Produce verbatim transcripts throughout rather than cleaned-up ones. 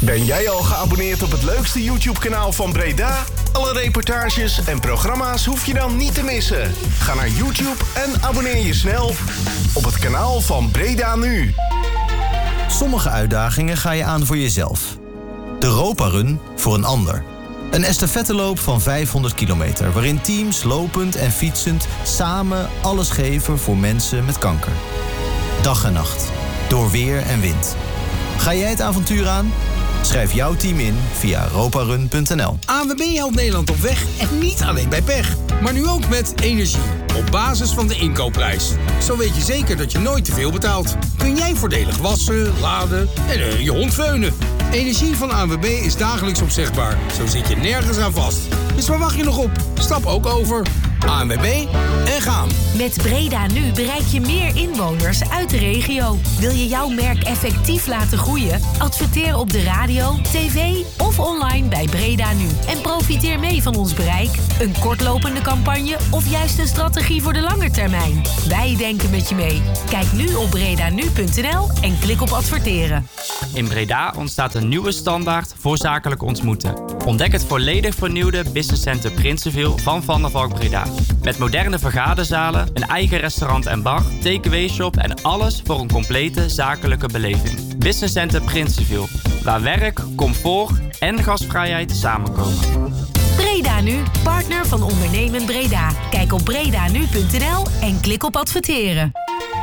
Ben jij al geabonneerd op het leukste YouTube-kanaal van Breda? Alle reportages en programma's hoef je dan niet te missen. Ga naar YouTube en abonneer je snel op het kanaal van Breda Nu. Sommige uitdagingen ga je aan voor jezelf. De Europa Run voor een ander. Een estafetteloop van vijfhonderd kilometer... waarin teams lopend en fietsend samen alles geven voor mensen met kanker. Dag en nacht. Door weer en wind. Ga jij het avontuur aan? Schrijf jouw team in via europarun punt n l. A N W B helpt Nederland op weg en niet alleen bij pech. Maar nu ook met energie. Op basis van de inkoopprijs. Zo weet je zeker dat je nooit te veel betaalt. Kun jij voordelig wassen, laden en uh, je hond veunen. Energie van A N W B is dagelijks opzegbaar. Zo zit je nergens aan vast. Dus waar wacht je nog op? Stap ook over. A N W B en gaan. Met Breda Nu bereik je meer inwoners uit de regio. Wil je jouw merk effectief laten groeien? Adverteer op de radio, tv of online bij Breda Nu. En profiteer mee van ons bereik, een kortlopende campagne of juist een strategie voor de lange termijn. Wij denken met je mee. Kijk nu op bredanu punt n l en klik op adverteren. In Breda ontstaat een nieuwe standaard voor zakelijk ontmoeten. Ontdek het volledig vernieuwde Business Center Prinsenville van Van der Valk Breda. Met moderne vergaderzalen, een eigen restaurant en bar, takeaway shop en alles voor een complete zakelijke beleving. Business Center Prinsenville, waar werk, comfort en gastvrijheid samenkomen. Breda Nu, partner van Ondernemen Breda. Kijk op bredanu punt n l en klik op adverteren.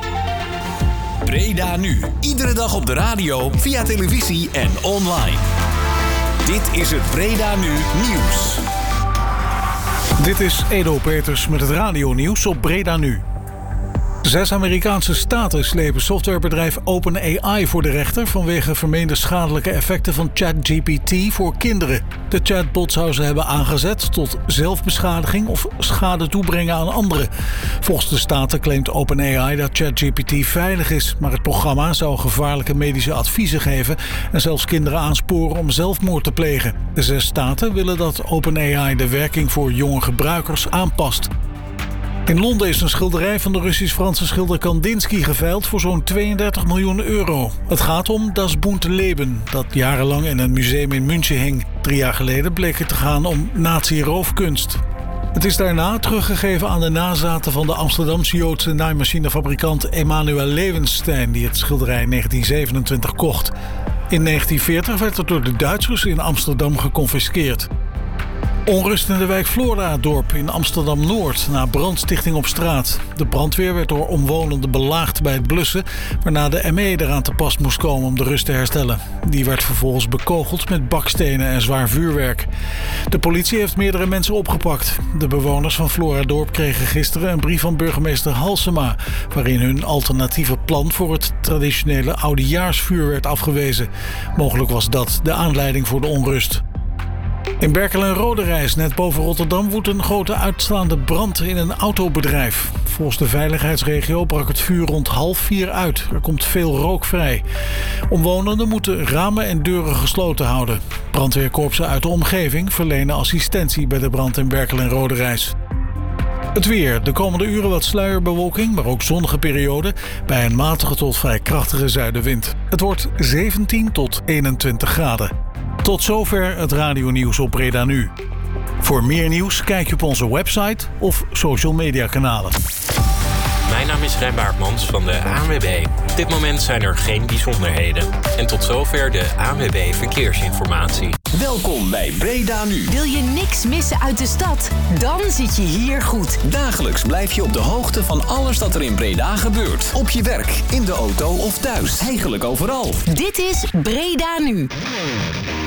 Breda Nu, iedere dag op de radio, via televisie en online. Dit is het Breda Nu Nieuws. Dit is Edo Peters met het radionieuws op Breda Nu. Zes Amerikaanse staten slepen softwarebedrijf OpenAI voor de rechter vanwege vermeende schadelijke effecten van ChatGPT voor kinderen. De chatbot zou ze hebben aangezet tot zelfbeschadiging of schade toebrengen aan anderen. Volgens de staten claimt OpenAI dat ChatGPT veilig is, maar het programma zou gevaarlijke medische adviezen geven en zelfs kinderen aansporen om zelfmoord te plegen. De zes staten willen dat OpenAI de werking voor jonge gebruikers aanpast. In Londen is een schilderij van de Russisch-Franse schilder Kandinsky geveild voor zo'n tweeëndertig miljoen euro. Het gaat om Das bunte Leben, dat jarenlang in een museum in München hing. Drie jaar geleden bleek het te gaan om nazi-roofkunst. Het is daarna teruggegeven aan de nazaten van de Amsterdamse Joodse naaimachinefabrikant Emanuel Levenstein, die het schilderij in negentien zevenentwintig kocht. In negentien veertig werd het door de Duitsers in Amsterdam geconfiskeerd. Onrust in de wijk Flora-dorp in Amsterdam-Noord na brandstichting op straat. De brandweer werd door omwonenden belaagd bij het blussen, waarna de M E eraan te pas moest komen om de rust te herstellen. Die werd vervolgens bekogeld met bakstenen en zwaar vuurwerk. De politie heeft meerdere mensen opgepakt. De bewoners van Flora-dorp kregen gisteren een brief van burgemeester Halsema, waarin hun alternatieve plan voor het traditionele oudejaarsvuur werd afgewezen. Mogelijk was dat de aanleiding voor de onrust. In Berkel en Roderijs, net boven Rotterdam, woedt een grote uitslaande brand in een autobedrijf. Volgens de veiligheidsregio brak het vuur rond half vier uit. Er komt veel rook vrij. Omwonenden moeten ramen en deuren gesloten houden. Brandweerkorpsen uit de omgeving verlenen assistentie bij de brand in Berkel en Roderijs. Het weer. De komende uren wat sluierbewolking, maar ook zonnige periode bij een matige tot vrij krachtige zuidenwind. Het wordt zeventien tot eenentwintig graden. Tot zover het radionieuws op Breda Nu. Voor meer nieuws kijk je op onze website of social media kanalen. Mijn naam is Rijn Baartmans van de A N W B. Op dit moment zijn er geen bijzonderheden. En tot zover de A N W B Verkeersinformatie. Welkom bij Breda Nu. Wil je niks missen uit de stad? Dan zit je hier goed. Dagelijks blijf je op de hoogte van alles dat er in Breda gebeurt. Op je werk, in de auto of thuis. Eigenlijk overal. Dit is Breda Nu.